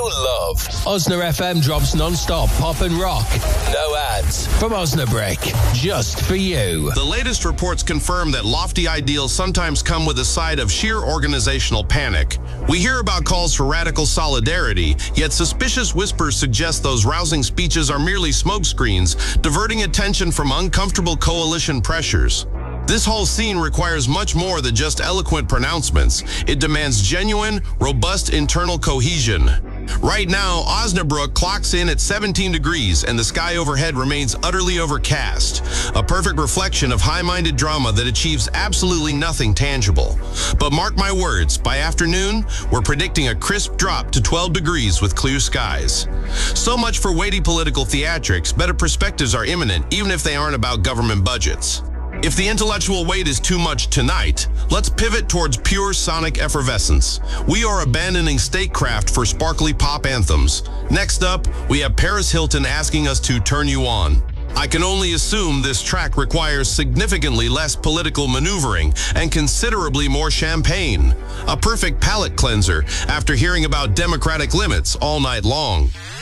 love. Osna FM drops non-stop pop and rock. No ads. From Osnabrick. Just for you. The latest reports confirm that lofty ideals sometimes come with a side of sheer organizational panic. We hear about calls for radical solidarity, yet suspicious whispers suggest those rousing speeches are merely smokescreens, diverting attention from uncomfortable coalition pressures. This whole scene requires much more than just eloquent pronouncements. It demands genuine, robust internal cohesion. Right now, Osnabrück clocks in at 17 degrees and the sky overhead remains utterly overcast, a perfect reflection of high-minded drama that achieves absolutely nothing tangible. But mark my words, by afternoon, we're predicting a crisp drop to 12 degrees with clear skies. So much for weighty political theatrics. Better perspectives are imminent, even if they aren't about government budgets. If the intellectual weight is too much tonight, let's pivot towards pure sonic effervescence. We are abandoning statecraft for sparkly pop anthems. Next up, we have Paris Hilton asking us to turn you on. I can only assume this track requires significantly less political maneuvering and considerably more champagne. A perfect palate cleanser after hearing about democratic limits all night long.